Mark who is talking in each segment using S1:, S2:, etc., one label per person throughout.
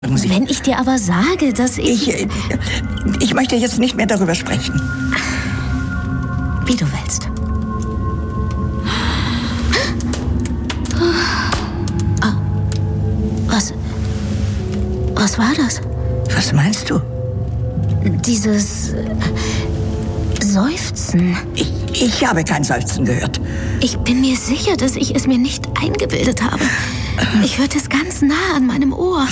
S1: Wenn ich dir aber sage, dass
S2: Ich möchte jetzt nicht mehr darüber sprechen.
S1: Wie du willst. Was war das?
S2: Was meinst du?
S1: Dieses Seufzen.
S2: Ich habe kein Seufzen gehört.
S1: Ich bin mir sicher, dass ich es mir nicht eingebildet habe. Ich hörte es ganz nah an meinem Ohr.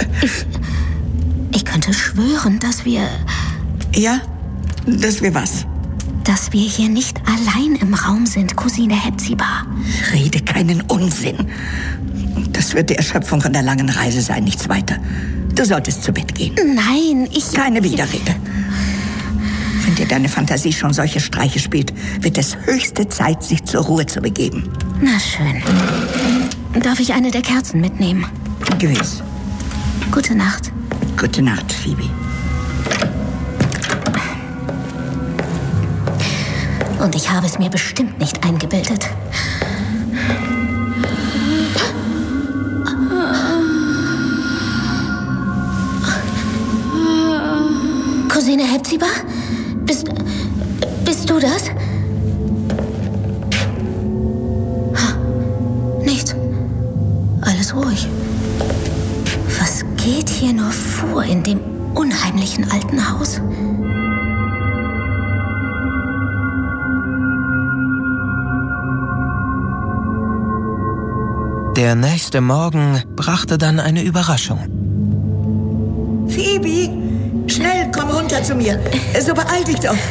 S1: Ich könnte schwören, dass wir...
S2: Ja? Dass wir was?
S1: Dass wir hier nicht allein im Raum sind, Cousine Hepzibah.
S2: Rede keinen Unsinn. Das wird die Erschöpfung von der langen Reise sein, nichts weiter. Du solltest zu Bett gehen.
S1: Nein,
S2: Keine Widerrede. Wenn dir deine Fantasie schon solche Streiche spielt, wird es höchste Zeit, sich zur Ruhe zu begeben.
S1: Na schön. Darf ich eine der Kerzen mitnehmen?
S2: Gewiss.
S1: Gute Nacht.
S2: Gute Nacht, Phoebe.
S1: Und ich habe es mir bestimmt nicht eingebildet. Cousine Hepzibah? Bist du das? Nichts. Alles ruhig. Was geht hier nur vor in dem unheimlichen alten Haus?
S3: Der nächste Morgen brachte dann eine Überraschung.
S2: Phoebe, schnell, komm runter zu mir. So beeil dich doch.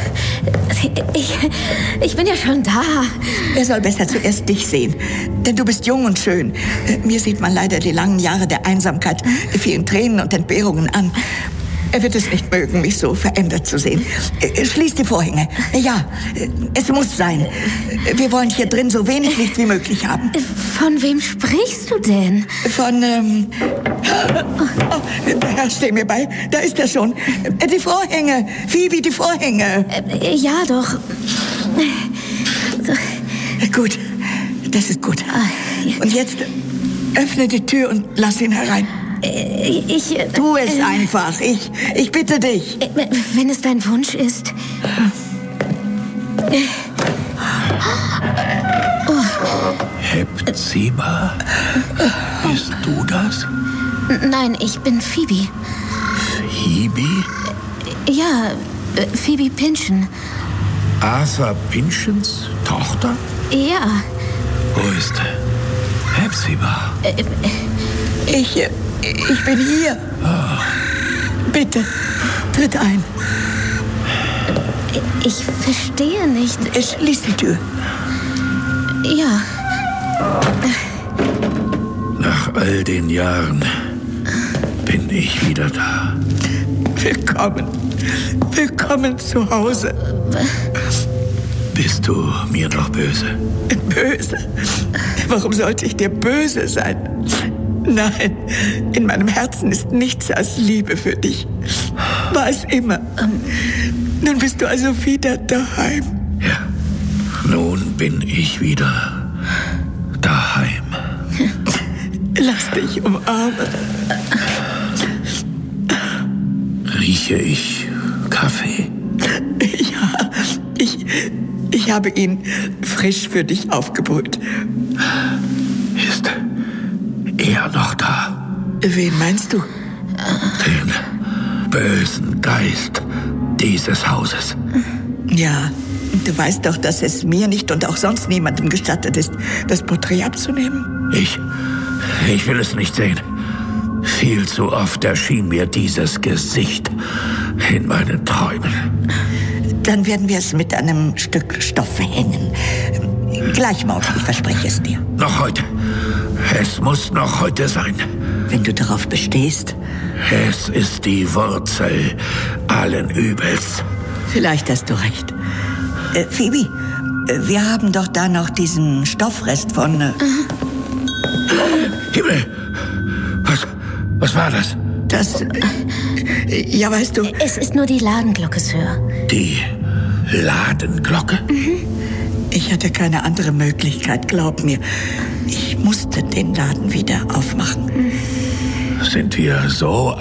S1: Ich bin ja schon da.
S2: Er soll besser zuerst dich sehen, denn du bist jung und schön. Mir sieht man leider die langen Jahre der Einsamkeit, die vielen Tränen und Entbehrungen an. Er wird es nicht mögen, mich so verändert zu sehen. Schließ die Vorhänge. Ja, es muss sein. Wir wollen hier drin so wenig Licht wie möglich haben.
S1: Von wem sprichst du denn?
S2: Von, Herr, steh mir bei. Da ist er schon. Die Vorhänge. Phoebe, die Vorhänge.
S1: Ja, doch.
S2: Gut, das ist gut. Und jetzt öffne die Tür und lass ihn herein. Tu es einfach. Ich bitte dich.
S1: Wenn es dein Wunsch ist.
S4: Hepzibah, bist du das?
S1: Nein, ich bin Phoebe.
S4: Phoebe?
S1: Ja, Phoebe Pynchon.
S4: Arthur Pynchons Tochter?
S1: Ja.
S4: Wo ist Hepzibah?
S2: Ich bin hier. Bitte, tritt ein.
S1: Ich verstehe nicht.
S2: Schließ die Tür.
S1: Ja.
S4: Nach all den Jahren bin ich wieder da.
S2: Willkommen. Willkommen zu Hause.
S4: Bist du mir noch böse?
S2: Böse? Warum sollte ich dir böse sein? Nein, in meinem Herzen ist nichts als Liebe für dich. War es immer. Nun bist du also wieder daheim.
S4: Ja, nun bin ich wieder daheim.
S2: Lass dich umarmen.
S4: Rieche ich Kaffee?
S2: Ja, ich habe ihn frisch für dich aufgebrüht.
S4: Ist er noch da?
S2: Wen meinst du?
S4: Den bösen Geist dieses Hauses.
S2: Ja, du weißt doch, dass es mir nicht und auch sonst niemandem gestattet ist, das Porträt abzunehmen.
S4: Ich will es nicht sehen. Viel zu oft erschien mir dieses Gesicht in meinen Träumen.
S2: Dann werden wir es mit einem Stück Stoff hängen. Gleich morgen, ich verspreche es dir.
S4: Noch heute. Es muss noch heute sein.
S2: Wenn du darauf bestehst.
S4: Es ist die Wurzel allen Übels.
S2: Vielleicht hast du recht. Phoebe, wir haben doch da noch diesen Stoffrest von...
S4: Himmel! Was war das?
S2: Das... ja, weißt du...
S1: Es ist nur die Ladenglocke, Sir.
S4: Die Ladenglocke?
S2: Ich hatte keine andere Möglichkeit, glaub mir. Ich musste den Laden wieder aufmachen.
S4: Sind wir so